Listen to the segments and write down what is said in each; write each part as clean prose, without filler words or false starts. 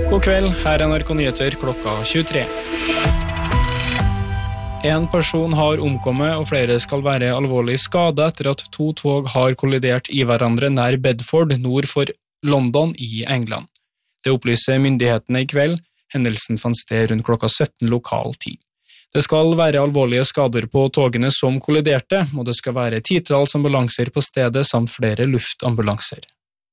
God kveld, her NRK Nyheter klokka 23. En person har omkommet, og flere skal være alvorlig skadet etter at to tog har kollidert i hverandre nær Bedford, nord for London i England. Det opplyser myndighetene i kveld. Hendelsen fant sted rundt klokka 17 lokal tid. Det skal være alvorlige skader på togene som kolliderte, og det skal være titalls ambulanser på stedet samt flere luftambulanser.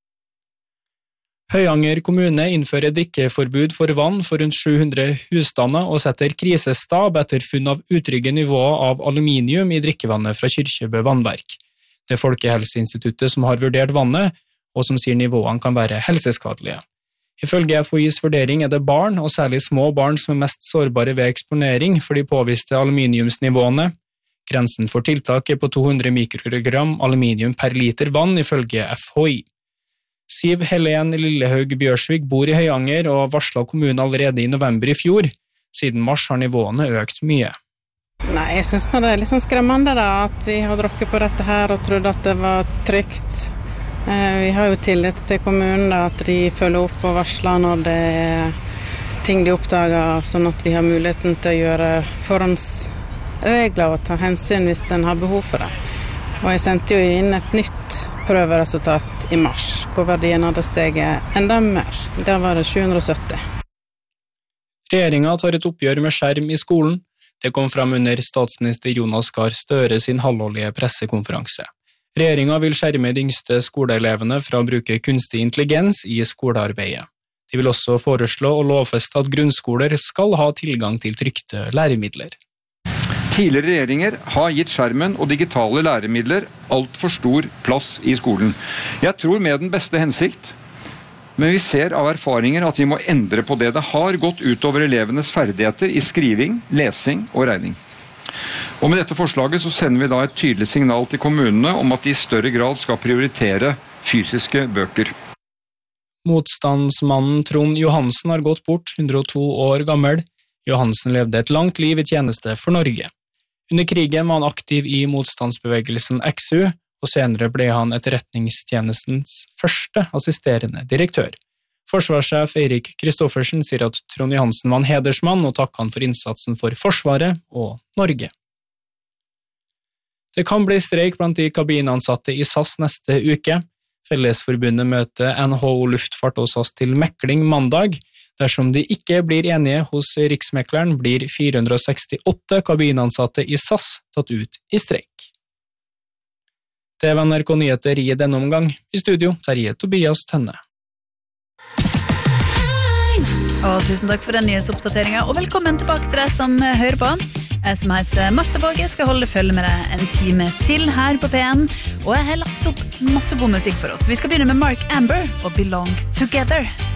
Høyanger kommune innfører drikkeforbud for vann for rundt 700 husstander og setter krisestab etter funn av utrygge nivåer av aluminium i drikkevannet fra Kyrkjebø vannverk. Det er Folkehelseinstituttet som har vurdert vannet, og som sier nivåene kan være helseskadelige. Ifølge FHIs vurdering er det barn, og særlig små barn, som er mest sårbare ved eksponering for de påviste aluminiumsnivåene. Grensen for tiltak er på 200 mikrogram aluminium per liter vann, ifølge FHI. Siv Helen Lillehaug Bjørsvik bor i Høyanger og varslet kommunen allerede i november i fjor. Siden mars har nivåene økt mye. Nei, jeg synes det er litt sånn skremmende da, at vi har drukket på dette her og trodde at det var trygt. Vi har jo tillit til kommunen da, at de følger opp og varsler når det er ting de oppdager, sånn at vi har muligheten til å gjøre forhåndsregler og ta hensyn hvis den har behov for det. Og jeg sendte jo inn et nytt prøveresultat i mars, hvor verdien hadde steget enda mer. Der var det 770. Regjeringen tar et oppgjør med skjerm i skolen. Det kom frem under statsminister Jonas Gahr Støre sin halvårlige pressekonferanse. Regjeringen vil skjerme de yngste skoleelevene fra å bruke kunstig intelligens i skolearbeidet. De vil også foreslå å lovfeste at grunnskoler skal ha tilgang til trykte læremidler. Tidligere regjeringer har gitt skjermen og digitale læremidler alt for stor plass i skolen. Jeg tror med den beste hensikt, men vi ser av erfaringer at vi må endre på det. Det har gått utover elevenes ferdigheter i skriving, lesing og regning. Og med dette forslaget så sender vi da et tydelig signal til kommunene om at de i større grad skal prioritere fysiske bøker. Motstandsmannen Trond Johansen har gått bort, 102 år gammel. Johansen levde et langt liv i tjeneste for Norge. Under krigen var han aktiv i motstandsbevegelsen XU, og senere ble han etterretningstjenestens første assisterende direktør. Forsvarssjef Eirik Kristoffersen sier at Trond Johansen var en hedersmann og takker han for innsatsen for Forsvaret og Norge. Det kan bli streik blant de kabinansatte i SAS neste uke. Fellesforbundet møter NHO Luftfart og SAS til mekling mandag. Dersom de ikke blir enige hos Riksmekleren, blir 468 kabinansatte i SAS tatt ut i streik. Det var NRK Nyheter i denne omgang. I studio, Terje Tobias Tønne. Og tusen takk for den nyhetsoppdateringen, og velkommen tilbake til deg som hører på. Jeg som heter Martha Våge skal holde følge med deg en time til her på P1, og jeg har lagt opp masse god musikk for oss. Vi skal begynne med Mark Amber og Belong Together.